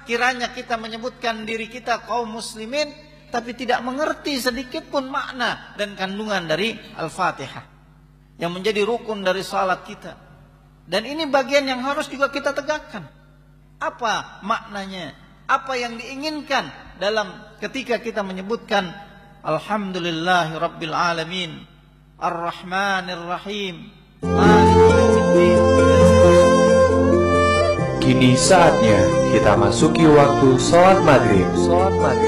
kiranya kita menyebutkan diri kita kaum muslimin, tapi tidak mengerti sedikit pun makna dan kandungan dari Al-Fatihah yang menjadi rukun dari salat kita. Dan ini bagian yang harus juga kita tegakkan. Apa maknanya? Apa yang diinginkan dalam ketika kita menyebutkan Alhamdulillahi Rabbil Alamin, Ar-Rahmanir Rahim, Maliki Yaumiddin. Kini saatnya kita masuki waktu sholat maghrib.